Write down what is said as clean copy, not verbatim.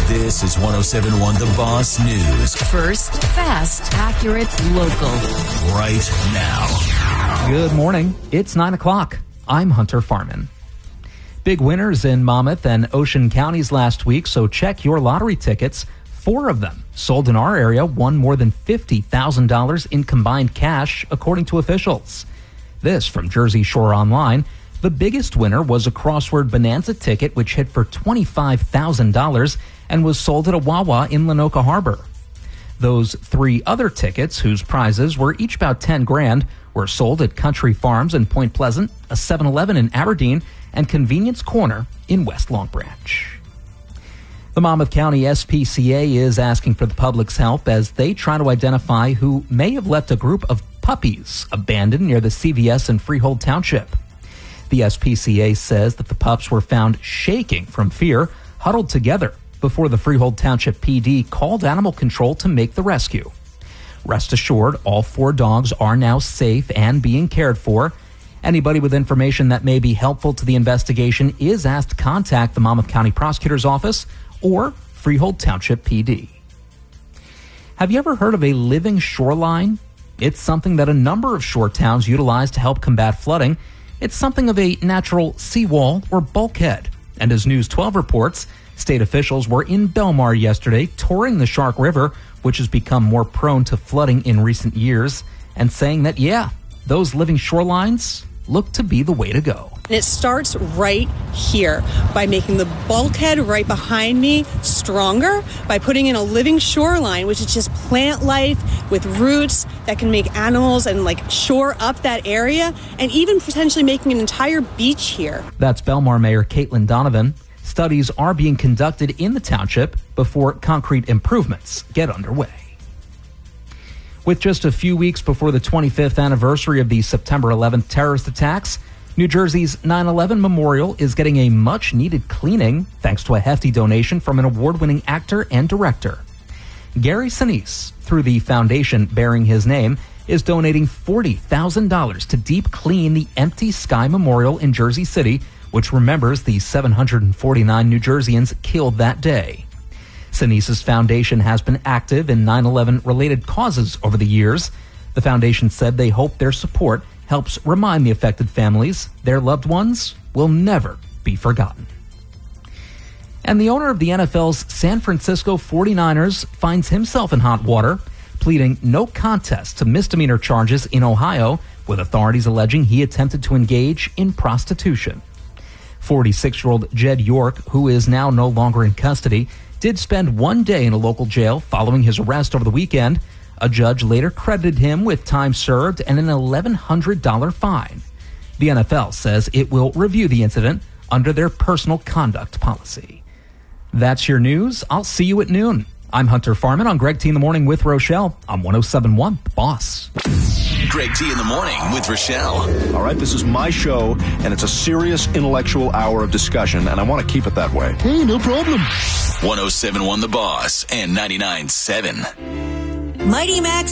This is 107.1 The Boss News. First, fast, accurate, local. Right now. Good morning. It's 9 o'clock. I'm Hunter Farman. Big winners in Monmouth and Ocean counties last week, so check your lottery tickets. 4 of them sold in our area won more than $50,000 in combined cash, according to officials. This from Jersey Shore Online. The biggest winner was a crossword bonanza ticket, which hit for $25,000 and was sold at a Wawa in Lenoka Harbor. Those 3 other tickets, whose prizes were each about $10,000, were sold at Country Farms in Point Pleasant, a 7-Eleven in Aberdeen, and Convenience Corner in West Long Branch. The Monmouth County SPCA is asking for the public's help as they try to identify who may have left a group of puppies abandoned near the CVS in Freehold Township. The SPCA says that the pups were found shaking from fear, huddled together before the Freehold Township PD called animal control to make the rescue. Rest assured, all 4 dogs are now safe and being cared for. Anybody with information that may be helpful to the investigation is asked to contact the Monmouth County Prosecutor's Office or Freehold Township PD. Have you ever heard of a living shoreline? It's something that a number of shore towns utilize to help combat flooding. It's something of a natural seawall or bulkhead. And as News 12 reports, state officials were in Belmar yesterday touring the Shark River, which has become more prone to flooding in recent years, and saying that, those living shorelines look to be the way to go. And it starts right here by making the bulkhead right behind me stronger, by putting in a living shoreline, which is just plant life with roots that can make animals and shore up that area, and even potentially making an entire beach here. That's Belmar Mayor Caitlin Donovan. Studies are being conducted in the township before concrete improvements get underway. With just a few weeks before the 25th anniversary of the September 11th terrorist attacks, New Jersey's 9/11 Memorial is getting a much-needed cleaning thanks to a hefty donation from an award-winning actor and director. Gary Sinise, through the foundation bearing his name, is donating $40,000 to deep clean the Empty Sky Memorial in Jersey City, which remembers the 749 New Jerseyans killed that day. Sinise's foundation has been active in 9/11-related causes over the years. The foundation said they hope their support helps remind the affected families their loved ones will never be forgotten. And the owner of the NFL's San Francisco 49ers finds himself in hot water, pleading no contest to misdemeanor charges in Ohio, with authorities alleging he attempted to engage in prostitution. 46-year-old Jed York, who is now no longer in custody, did spend 1 day in a local jail following his arrest over the weekend. A judge later credited him with time served and an $1,100 fine. The NFL says it will review the incident under their personal conduct policy. That's your news. I'll see you at noon. I'm Hunter Farman on Greg T in the Morning with Rochelle on 107.1 The Boss. Greg T in the Morning with Rochelle. All right, this is my show, and it's a serious intellectual hour of discussion, and I want to keep it that way. Hey, no problem. 107.1 The Boss and 99.7. Mighty Max